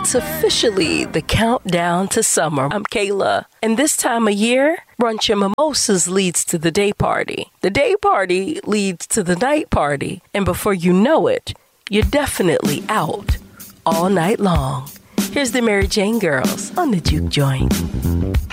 It's officially the countdown to summer. I'm Kayla, and this time of year, brunch and mimosas leads to the day party. The day party leads to the night party, and before you know it, you're definitely out all night long. Here's the Mary Jane Girls on the Juke Joint.